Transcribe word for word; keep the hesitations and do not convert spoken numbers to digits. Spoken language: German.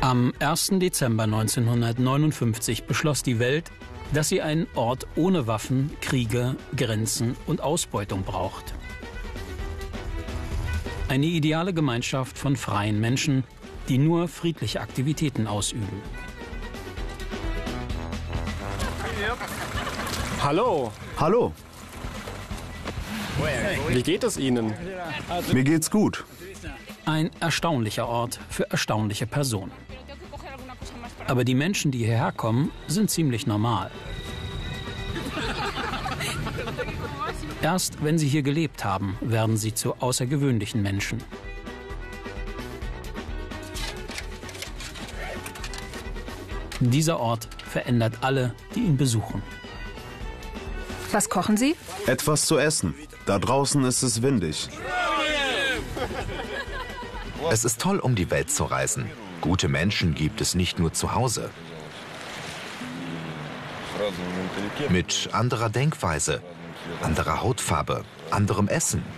Am ersten Dezember neunzehnhundertneunundfünfzig beschloss die Welt, dass sie einen Ort ohne Waffen, Kriege, Grenzen und Ausbeutung braucht. Eine ideale Gemeinschaft von freien Menschen, die nur friedliche Aktivitäten ausüben. Hallo. Hallo. Wie geht es Ihnen? Mir geht's gut. Ein erstaunlicher Ort für erstaunliche Personen. Aber die Menschen, die hierher kommen, sind ziemlich normal. Erst wenn sie hier gelebt haben, werden sie zu außergewöhnlichen Menschen. Dieser Ort verändert alle, die ihn besuchen. Was kochen Sie? Etwas zu essen. Da draußen ist es windig. Es ist toll, um die Welt zu reisen. Gute Menschen gibt es nicht nur zu Hause. Mit anderer Denkweise, anderer Hautfarbe, anderem Essen.